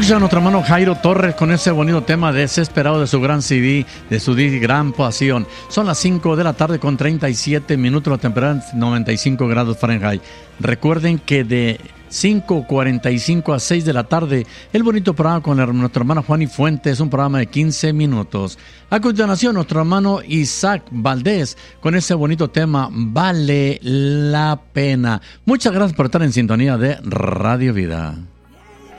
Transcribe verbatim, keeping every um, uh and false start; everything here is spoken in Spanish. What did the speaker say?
escuchar a nuestro hermano Jairo Torres con ese bonito tema Desesperado de su gran C D, de su D Gran Pasión. Son las cinco de la tarde con treinta y siete minutos, la temperatura es noventa y cinco grados Fahrenheit. Recuerden que de cinco cuarenta y cinco a seis de la tarde, el bonito programa con el, nuestro hermano Juan y Fuentes, un programa de quince minutos. A continuación, nuestro hermano Isaac Valdés con ese bonito tema Vale la Pena. Muchas gracias por estar en sintonía de Radio Vida.